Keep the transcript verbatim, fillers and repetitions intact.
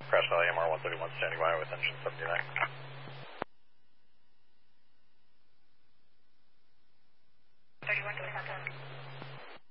Crash Valley M R one thirty-one standing by with engine seventy-nine. thirty-one,